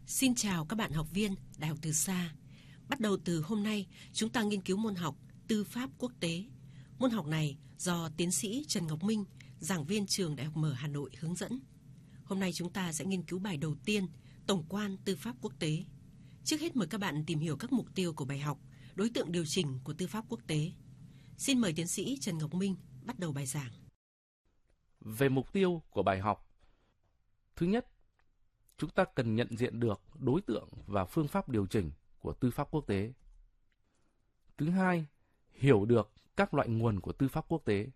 Xin chào các bạn học viên Đại học Từ Xa. Bắt đầu từ hôm nay, chúng ta nghiên cứu môn học Tư pháp quốc tế. Môn học này do tiến sĩ Trần Ngọc Minh, giảng viên trường Đại học Mở Hà Nội hướng dẫn. Hôm nay chúng ta sẽ nghiên cứu bài đầu tiên, Tổng quan Tư pháp quốc tế. Trước hết mời các bạn tìm hiểu các mục tiêu của bài học, đối tượng điều chỉnh của tư pháp quốc tế. Xin mời tiến sĩ Trần Ngọc Minh bắt đầu bài giảng. Về mục tiêu của bài học, thứ nhất, chúng ta cần nhận diện được đối tượng và phương pháp điều chỉnh của tư pháp quốc tế. Thứ hai, hiểu được các loại nguồn của tư pháp quốc tế.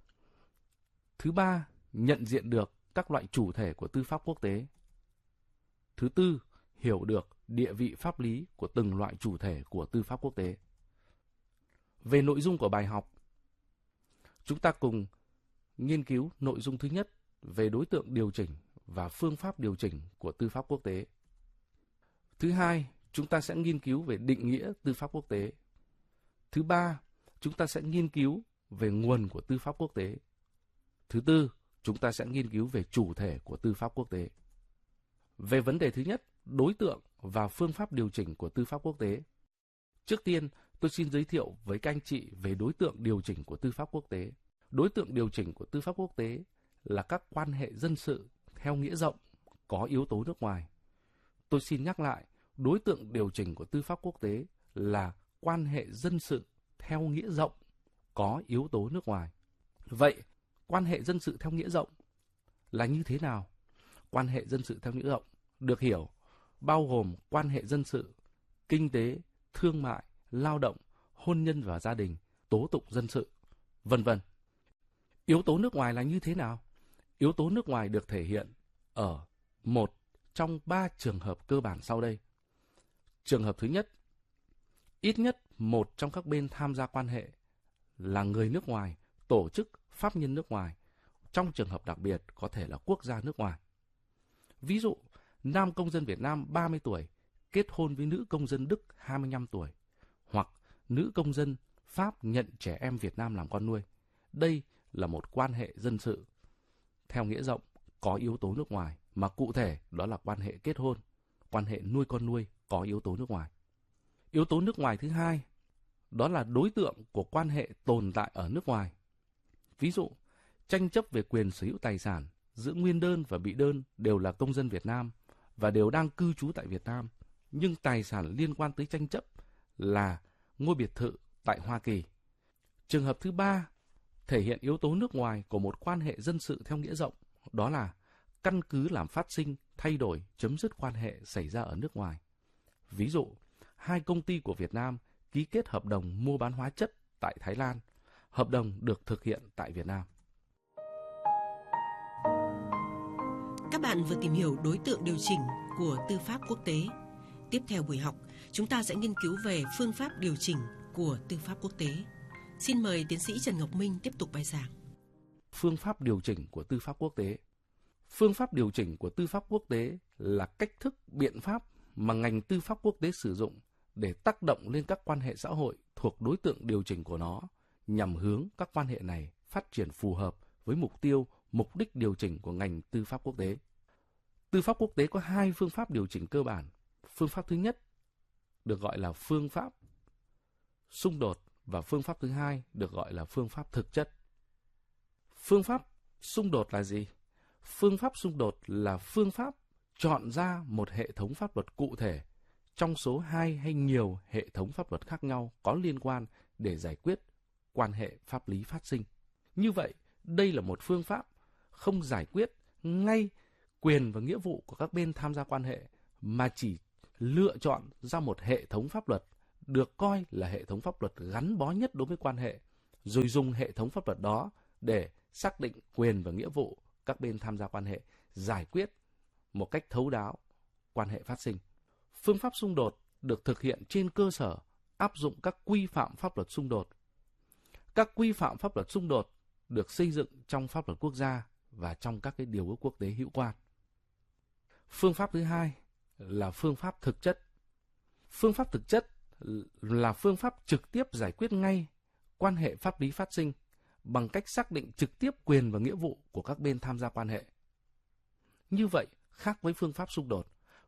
Thứ ba, nhận diện được các loại chủ thể của tư pháp quốc tế. Thứ tư, hiểu được địa vị pháp lý của từng loại chủ thể của tư pháp quốc tế. Về nội dung của bài học, chúng ta cùng nghiên cứu nội dung thứ nhất về đối tượng điều chỉnh và phương pháp điều chỉnh của tư pháp quốc tế. Thứ hai, chúng ta sẽ nghiên cứu về định nghĩa tư pháp quốc tế. Thứ ba, chúng ta sẽ nghiên cứu về nguồn của tư pháp quốc tế. Thứ tư, chúng ta sẽ nghiên cứu về chủ thể của tư pháp quốc tế. Về vấn đề thứ nhất, đối tượng và phương pháp điều chỉnh của tư pháp quốc tế. Trước tiên, tôi xin giới thiệu với các anh chị về đối tượng điều chỉnh của tư pháp quốc tế. Đối tượng điều chỉnh của tư pháp quốc tế là các quan hệ dân sự theo nghĩa rộng có yếu tố nước ngoài. Tôi xin nhắc lại, đối tượng điều chỉnh của tư pháp quốc tế là quan hệ dân sự theo nghĩa rộng có yếu tố nước ngoài. Vậy, quan hệ dân sự theo nghĩa rộng là như thế nào? Quan hệ dân sự theo nghĩa rộng được hiểu bao gồm quan hệ dân sự, kinh tế, thương mại, lao động, hôn nhân và gia đình, tố tụng dân sự, vân vân. Yếu tố nước ngoài là như thế nào? Yếu tố nước ngoài được thể hiện ở một trong 3 trường hợp cơ bản sau đây. Trường hợp thứ nhất, ít nhất một trong các bên tham gia quan hệ là người nước ngoài, tổ chức, pháp nhân nước ngoài, trong trường hợp đặc biệt có thể là quốc gia nước ngoài. Ví dụ, nam công dân Việt Nam 30 tuổi kết hôn với nữ công dân Đức 25 tuổi, hoặc nữ công dân Pháp nhận trẻ em Việt Nam làm con nuôi. Đây là một quan hệ dân sự theo nghĩa rộng có yếu tố nước ngoài, mà cụ thể đó là quan hệ kết hôn, quan hệ nuôi con nuôi có yếu tố nước ngoài. Yếu tố nước ngoài thứ hai, đó là đối tượng của quan hệ tồn tại ở nước ngoài. Ví dụ, tranh chấp về quyền sở hữu tài sản giữa nguyên đơn và bị đơn đều là công dân Việt Nam và đều đang cư trú tại Việt Nam, nhưng tài sản liên quan tới tranh chấp là ngôi biệt thự tại Hoa Kỳ. Trường hợp thứ ba thể hiện yếu tố nước ngoài của một quan hệ dân sự theo nghĩa rộng, đó là căn cứ làm phát sinh, thay đổi, chấm dứt quan hệ xảy ra ở nước ngoài. Ví dụ, hai công ty của Việt Nam ký kết hợp đồng mua bán hóa chất tại Thái Lan. Hợp đồng được thực hiện tại Việt Nam. Các bạn vừa tìm hiểu đối tượng điều chỉnh của tư pháp quốc tế. Tiếp theo buổi học, chúng ta sẽ nghiên cứu về phương pháp điều chỉnh của tư pháp quốc tế. Xin mời tiến sĩ Trần Ngọc Minh tiếp tục bài giảng. Phương pháp điều chỉnh của tư pháp quốc tế. Phương pháp điều chỉnh của tư pháp quốc tế là cách thức, biện pháp mà ngành tư pháp quốc tế sử dụng để tác động lên các quan hệ xã hội thuộc đối tượng điều chỉnh của nó, nhằm hướng các quan hệ này phát triển phù hợp với mục tiêu, mục đích điều chỉnh của ngành tư pháp quốc tế. Tư pháp quốc tế có 2 phương pháp điều chỉnh cơ bản. Phương pháp thứ nhất được gọi là phương pháp xung đột và phương pháp thứ hai được gọi là phương pháp thực chất. Phương pháp xung đột là gì? Phương pháp xung đột là phương pháp chọn ra một hệ thống pháp luật cụ thể trong số 2 hay nhiều hệ thống pháp luật khác nhau có liên quan để giải quyết quan hệ pháp lý phát sinh. Như vậy, đây là một phương pháp không giải quyết ngay quyền và nghĩa vụ của các bên tham gia quan hệ, mà chỉ lựa chọn ra một hệ thống pháp luật được coi là hệ thống pháp luật gắn bó nhất đối với quan hệ, rồi dùng hệ thống pháp luật đó để xác định quyền và nghĩa vụ các bên tham gia quan hệ, giải quyết một cách thấu đáo quan hệ phát sinh. Phương pháp xung đột được thực hiện trên cơ sở áp dụng các quy phạm pháp luật xung đột. Các quy phạm pháp luật xung đột được xây dựng trong pháp luật quốc gia và trong các cái điều ước quốc tế hữu quan. Phương pháp thứ hai là phương pháp thực chất. Phương pháp thực chất là phương pháp trực tiếp giải quyết ngay quan hệ pháp lý phát sinh bằng cách xác định trực tiếp quyền và nghĩa vụ của các bên tham gia quan hệ. Như vậy, khác với phương pháp xung đột,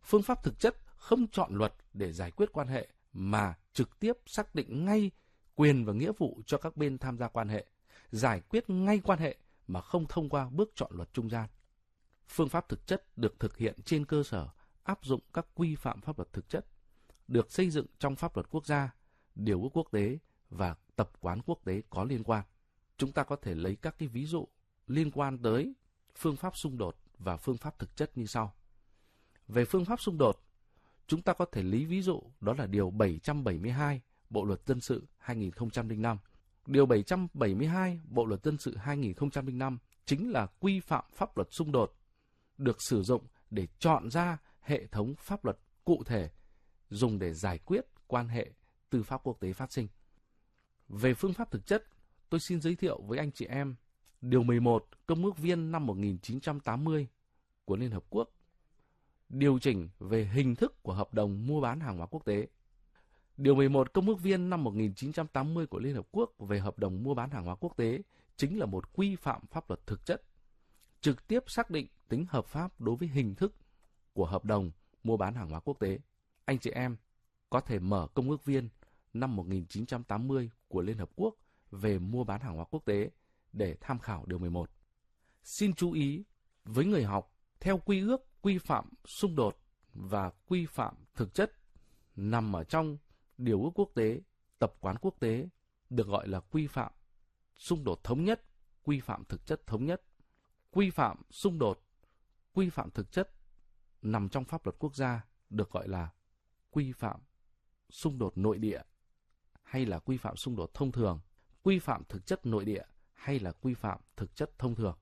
Phương pháp thực chất không chọn luật để giải quyết quan hệ mà trực tiếp xác định ngay quyền và nghĩa vụ cho các bên tham gia quan hệ, giải quyết ngay quan hệ mà không thông qua bước chọn luật trung gian. Phương pháp thực chất được thực hiện trên cơ sở áp dụng các quy phạm pháp luật thực chất, được xây dựng trong pháp luật quốc gia, điều ước quốc tế và tập quán quốc tế có liên quan. Chúng ta có thể lấy các cái ví dụ liên quan tới phương pháp xung đột và phương pháp thực chất như sau. Về phương pháp xung đột, chúng ta có thể lấy ví dụ đó là Điều 772 Bộ Luật Dân sự 2005. Điều 772 Bộ Luật Dân sự 2005 chính là quy phạm pháp luật xung đột, được sử dụng để chọn ra hệ thống pháp luật cụ thể dùng để giải quyết quan hệ tư pháp quốc tế phát sinh. Về phương pháp thực chất, tôi xin giới thiệu với anh chị em Điều 11 Công ước Viên năm 1980 của Liên Hợp Quốc, điều chỉnh về hình thức của hợp đồng mua bán hàng hóa quốc tế. Điều 11 Công ước Viên năm 1980 của Liên Hợp Quốc về hợp đồng mua bán hàng hóa quốc tế chính là một quy phạm pháp luật thực chất, trực tiếp xác định tính hợp pháp đối với hình thức của hợp đồng mua bán hàng hóa quốc tế. Anh chị em có thể mở Công ước Viên năm 1980 của Liên Hợp Quốc về mua bán hàng hóa quốc tế để tham khảo Điều 11. Xin chú ý, với người học, theo quy ước, quy phạm xung đột và quy phạm thực chất nằm ở trong điều ước quốc tế, tập quán quốc tế, được gọi là quy phạm xung đột thống nhất, quy phạm thực chất thống nhất. Quy phạm xung đột, quy phạm thực chất nằm trong pháp luật quốc gia, được gọi là quy phạm xung đột nội địa hay là quy phạm xung đột thông thường, quy phạm thực chất nội địa hay là quy phạm thực chất thông thường.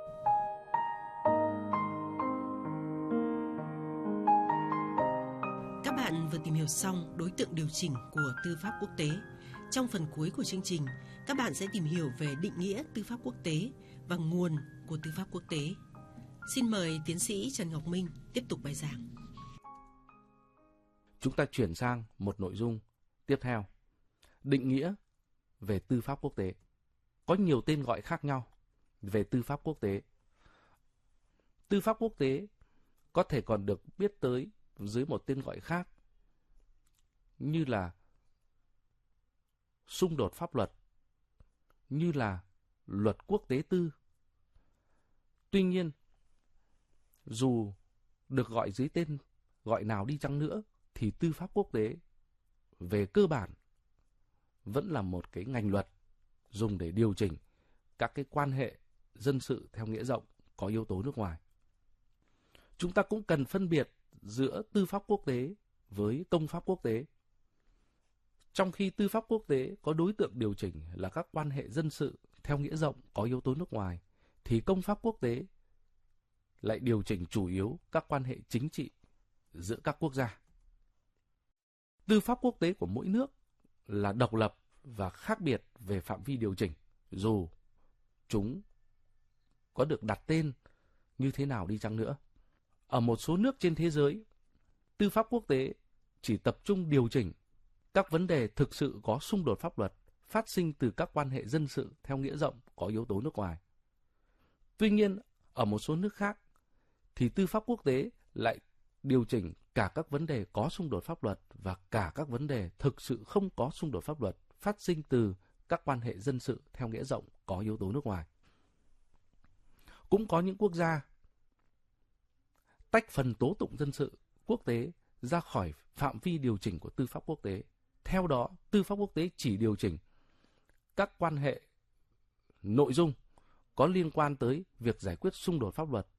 Các bạn vừa tìm hiểu xong đối tượng điều chỉnh của tư pháp quốc tế. Trong phần cuối của chương trình, các bạn sẽ tìm hiểu về định nghĩa tư pháp quốc tế và nguồn của tư pháp quốc tế. Xin mời tiến sĩ Trần Ngọc Minh tiếp tục bài giảng. Chúng ta chuyển sang một nội dung tiếp theo. Định nghĩa về tư pháp quốc tế. Có nhiều tên gọi khác nhau về tư pháp quốc tế. Tư pháp quốc tế có thể còn được biết tới dưới một tên gọi khác như là xung đột pháp luật, như là luật quốc tế tư. Tuy nhiên, dù được gọi dưới tên gọi nào đi chăng nữa, thì tư pháp quốc tế về cơ bản vẫn là một cái ngành luật dùng để điều chỉnh các cái quan hệ dân sự theo nghĩa rộng có yếu tố nước ngoài. Chúng ta cũng cần phân biệt giữa tư pháp quốc tế với công pháp quốc tế. Trong khi tư pháp quốc tế có đối tượng điều chỉnh là các quan hệ dân sự theo nghĩa rộng có yếu tố nước ngoài, thì công pháp quốc tế lại điều chỉnh chủ yếu các quan hệ chính trị giữa các quốc gia. Tư pháp quốc tế của mỗi nước là độc lập và khác biệt về phạm vi điều chỉnh, dù chúng có được đặt tên như thế nào đi chăng nữa. Ở một số nước trên thế giới, tư pháp quốc tế chỉ tập trung điều chỉnh các vấn đề thực sự có xung đột pháp luật phát sinh từ các quan hệ dân sự theo nghĩa rộng có yếu tố nước ngoài. Tuy nhiên, ở một số nước khác, thì tư pháp quốc tế lại điều chỉnh cả các vấn đề có xung đột pháp luật và cả các vấn đề thực sự không có xung đột pháp luật phát sinh từ các quan hệ dân sự theo nghĩa rộng có yếu tố nước ngoài. Cũng có những quốc gia tách phần tố tụng dân sự quốc tế ra khỏi phạm vi điều chỉnh của tư pháp quốc tế. Theo đó, tư pháp quốc tế chỉ điều chỉnh các quan hệ nội dung có liên quan tới việc giải quyết xung đột pháp luật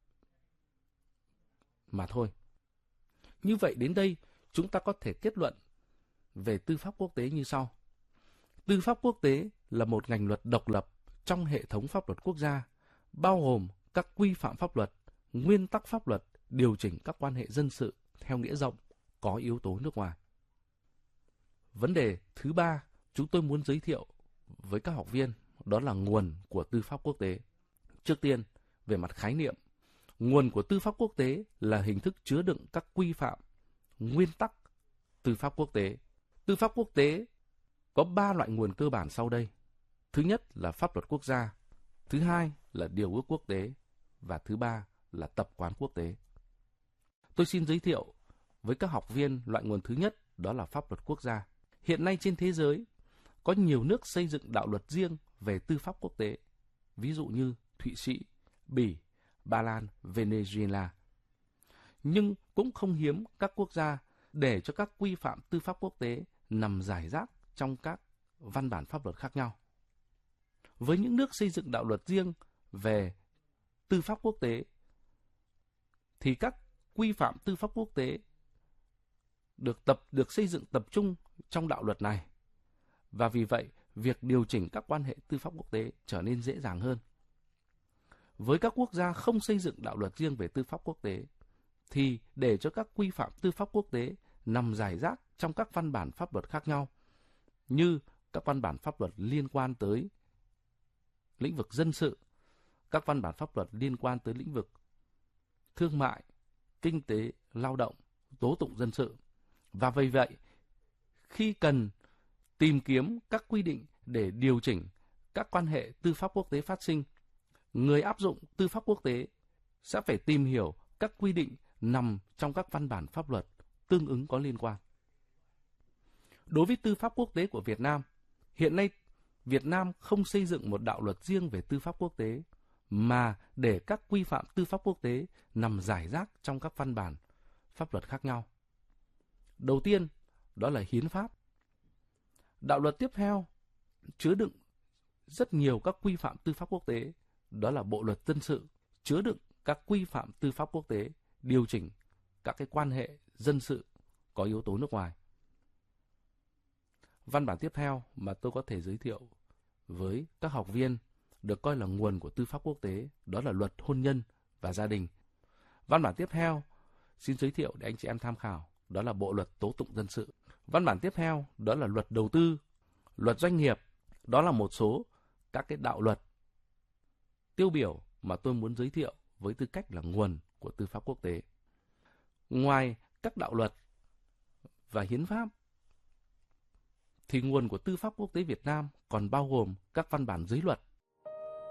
mà thôi. Như vậy đến đây, chúng ta có thể kết luận về tư pháp quốc tế như sau. Tư pháp quốc tế là một ngành luật độc lập trong hệ thống pháp luật quốc gia, bao gồm các quy phạm pháp luật, nguyên tắc pháp luật, điều chỉnh các quan hệ dân sự theo nghĩa rộng có yếu tố nước ngoài. Vấn đề thứ ba chúng tôi muốn giới thiệu với các học viên đó là nguồn của tư pháp quốc tế. Trước tiên, về mặt khái niệm, nguồn của tư pháp quốc tế là hình thức chứa đựng các quy phạm, nguyên tắc tư pháp quốc tế. Tư pháp quốc tế có 3 loại nguồn cơ bản sau đây. Thứ nhất là pháp luật quốc gia, thứ hai là điều ước quốc tế và thứ ba là tập quán quốc tế. Tôi xin giới thiệu với các học viên loại nguồn thứ nhất, đó là pháp luật quốc gia. Hiện nay trên thế giới, có nhiều nước xây dựng đạo luật riêng về tư pháp quốc tế, ví dụ như Thụy Sĩ, Bỉ, Ba Lan, Venezuela. Nhưng cũng không hiếm các quốc gia để cho các quy phạm tư pháp quốc tế nằm rải rác trong các văn bản pháp luật khác nhau. Với những nước xây dựng đạo luật riêng về tư pháp quốc tế, thì các quy phạm tư pháp quốc tế được xây dựng tập trung trong đạo luật này. Và vì vậy, việc điều chỉnh các quan hệ tư pháp quốc tế trở nên dễ dàng hơn. Với các quốc gia không xây dựng đạo luật riêng về tư pháp quốc tế, thì để cho các quy phạm tư pháp quốc tế nằm rải rác trong các văn bản pháp luật khác nhau, như các văn bản pháp luật liên quan tới lĩnh vực dân sự, các văn bản pháp luật liên quan tới lĩnh vực thương mại, kinh tế, lao động, tố tụng dân sự. Và vì vậy, khi cần tìm kiếm các quy định để điều chỉnh các quan hệ tư pháp quốc tế phát sinh, người áp dụng tư pháp quốc tế sẽ phải tìm hiểu các quy định nằm trong các văn bản pháp luật tương ứng có liên quan. Đối với tư pháp quốc tế của Việt Nam, hiện nay Việt Nam không xây dựng một đạo luật riêng về tư pháp quốc tế, mà để các quy phạm tư pháp quốc tế nằm rải rác trong các văn bản pháp luật khác nhau. Đầu tiên, đó là hiến pháp. Đạo luật tiếp theo chứa đựng rất nhiều các quy phạm tư pháp quốc tế, đó là bộ luật dân sự, chứa đựng các quy phạm tư pháp quốc tế, điều chỉnh các cái quan hệ dân sự có yếu tố nước ngoài. Văn bản tiếp theo mà tôi có thể giới thiệu với các học viên được coi là nguồn của tư pháp quốc tế, đó là luật hôn nhân và gia đình. Văn bản tiếp theo xin giới thiệu để anh chị em tham khảo, đó là bộ luật tố tụng dân sự. Văn bản tiếp theo đó là luật đầu tư, luật doanh nghiệp. Đó là một số các cái đạo luật tiêu biểu mà tôi muốn giới thiệu với tư cách là nguồn của tư pháp quốc tế. Ngoài các đạo luật và hiến pháp, thì nguồn của tư pháp quốc tế Việt Nam còn bao gồm các văn bản giới luật,